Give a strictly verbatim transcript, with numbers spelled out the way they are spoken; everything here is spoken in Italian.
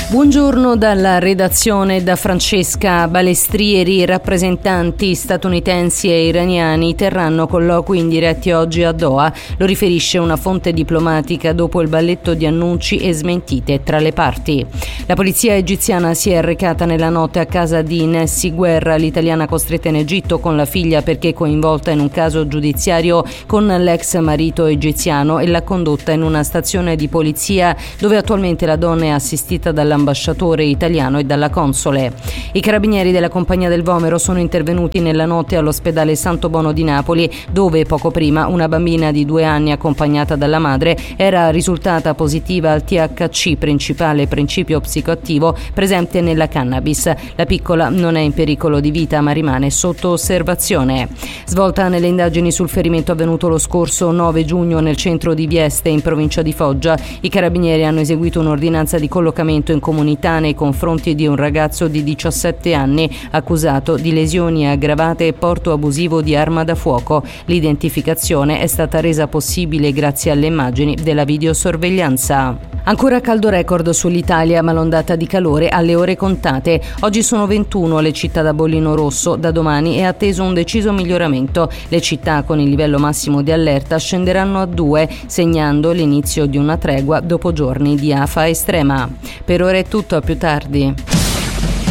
Buongiorno dalla redazione da Francesca Balestrieri. Rappresentanti statunitensi e iraniani terranno colloqui indiretti oggi a Doha, lo riferisce una fonte diplomatica dopo il balletto di annunci e smentite tra le parti. La polizia egiziana si è recata nella notte a casa di Nessi Guerra, l'italiana costretta in Egitto con la figlia perché coinvolta in un caso giudiziario con l'ex marito egiziano, e l'ha condotta in una stazione di polizia dove attualmente la donna è assistita dalla ambasciatore italiano e dalla console. I carabinieri della Compagnia del Vomero sono intervenuti nella notte all'ospedale Santo Bono di Napoli, dove poco prima una bambina di due anni accompagnata dalla madre era risultata positiva al T H C, principale principio psicoattivo presente nella cannabis. La piccola non è in pericolo di vita ma rimane sotto osservazione. Svolta nelle indagini sul ferimento avvenuto lo scorso nove giugno nel centro di Vieste in provincia di Foggia, i carabinieri hanno eseguito un'ordinanza di collocamento in comunità nei confronti di un ragazzo di diciassette anni accusato di lesioni aggravate e porto abusivo di arma da fuoco. L'identificazione è stata resa possibile grazie alle immagini della videosorveglianza. Ancora caldo record sull'Italia, ma l'ondata di calore alle ore contate. Oggi sono ventuno le città da bollino rosso, da domani è atteso un deciso miglioramento. Le città con il livello massimo di allerta scenderanno a due, segnando l'inizio di una tregua dopo giorni di afa estrema. Per ora è tutto, a più tardi.